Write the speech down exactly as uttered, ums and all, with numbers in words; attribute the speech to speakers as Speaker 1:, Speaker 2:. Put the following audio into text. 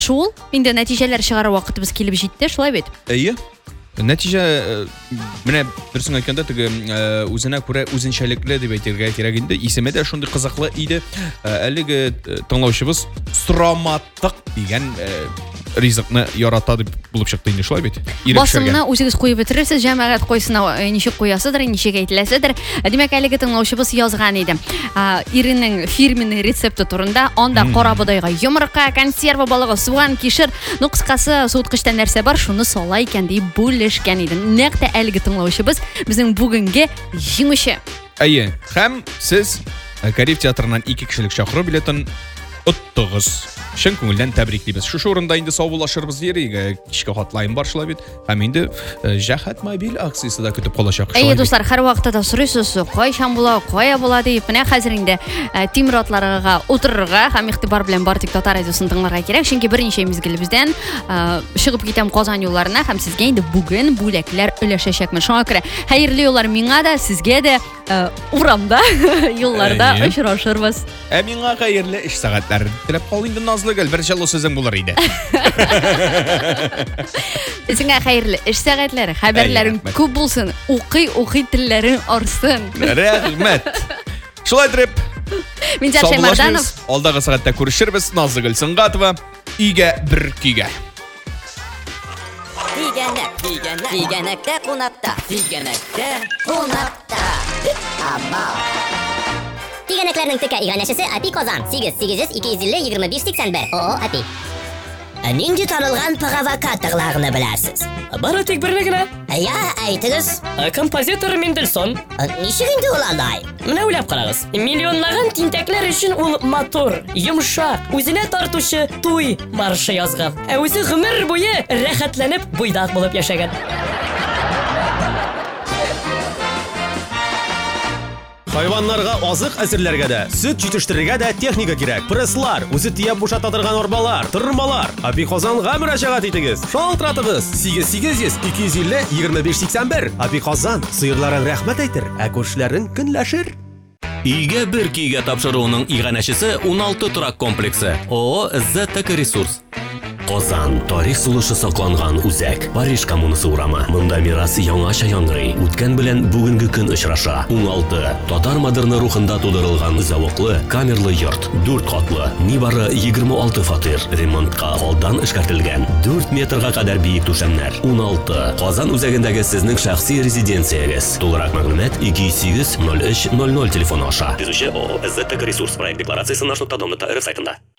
Speaker 1: Шул, инде нәтиҗәләр чыгару вакытыбыз килеп җитте, шулай бит?
Speaker 2: Әйе. Нәтиҗә менә берсен әйткәндә теге үзенә күрә үзенчәлекле дип әйтергә кирәк инде. Исеме дә шундый кызыклы иде. Әлеге тыңлаучыбыз Сураматтык дигән ризыкны ярата дип булып чыкты инде, шулай бит?
Speaker 1: Басымны үзегез куеп бетерерсез, җәмәгать кайсына ничек куясыдыр, ничек әйтеләседер. Димәк, әлеге тыңлаучыбыз язган иде. Иренең фирменный рецепты турында, анда кара бодайга йомырка, консерва балыгы, суган, кишер, ну кыскасы, суыткычта нәрсә бар, шуны сала икән дип бүлешкән иде. Нәкъ тә әлеге тыңлаучыбыз безнең бүгенге җиңүче.
Speaker 2: Әйе, һәм сез Кариев театрыннан ике кешелек чакыру билетын оттыгыз. Шын күңелдән тәбриклибез. Шушы урында инде саубуллашырбыз дияргә кичке хатлайым бар шулай бит. Һәм инде Җәһәт мобиль акциясе да көтеп калачак.
Speaker 1: Әйе, дуслар, һәр вакытта да сорыйсыз, кайчан була, кая була дип, менә хәзер инде тимер атларга утырырга һәм игътибар белән Бартик Татар радиосын тыңларга кирәк. Чөнки берничә мизгелебездән чыгып китәм Казан юлларына һәм сезгә инде бүген бүләкләр өләшәчәкмен. Шуңа күрә хәерле юллар миңа да, сезгә дә урамда, юлларда очрашырбыз.
Speaker 2: Ә миңа хәерле эш сәгатьләре теләп кал инде, Назлы гел, бер җылы сүзең булыр иде.
Speaker 1: Сиңа хәерле эш сәгатьләре, хәбәрләрең күп булсын, укый, укый телләрең арсын.
Speaker 2: Рәхмәт. Шулай дип,
Speaker 1: мин Җәшәй Марданов.
Speaker 2: Алдагы сәгатьтә күрешербез. Назлы гел Сыңгатова, өйгә бер көйгә.
Speaker 3: Тигәнәк, тигәнәк, тигәнәктә кунакта, тигәнәктә кунакта. Ама. Тигәнәкләрнең текә иганәчесе Апи Казан. сигез сигез йөз ике йөз илле егерме биш сиксән бер. О, Апи. Нинди таралган провокаторларны беләсез?
Speaker 4: Бары тик берне генә.
Speaker 3: Я, әйтегез.
Speaker 4: Композитор Мендельсон.
Speaker 3: Ничек инде ул алай?
Speaker 4: Менә уйлап карагыз. Миллионлаган тинтәкләр өчен ул матур, йомшак, үзенә тартучы туй маршы язган. Ә үзе гомер буе рәхәтләнеп буйдак булып яшәгән.
Speaker 5: Хайваннарга азык әзерләргә дә, сөт җитештерергә дә техника кирәк. Пресслар, үзе тияп бушата торган арбалар, тырмалар. Апи Казанга мөрәҗәгать итегез. Шалтыратыгыз сигез сигез йөз ике йөз илле егерме биш сиксән бер. Апи Казан сыерларын рәхмәт әйтер, ә күршеләрен көнләшер.
Speaker 6: Өйгә бер көйгә тапшыруның иганәчесе уналты торак комплексы. ООО «Зеттек Ресурс». Казан тарих сулышы сакланган үзәк. Париж коммунасы урамы. Монда мирасы яңача яңгырый. Үткән белән бүгенге көн очраша. уналты. Татар модерны рухында тудырылган зәвыклы, камерлы йорт. дүрт катлы. Нибары егерме алты фатир. Ремонтка алдан эшкәртелгән. дүрт метрга кадәр биек түшәмнәр. уналты. Казан үзәгендәге сезнең шәхси резиденциягез. Тулырак мәгълүмат ике йөз сигез ноль өч ноль ноль телефоны аша. Төзүче ООО «Зеттек Ресурс» проект декларациясе наш нокта дом нокта эр эф сайтында.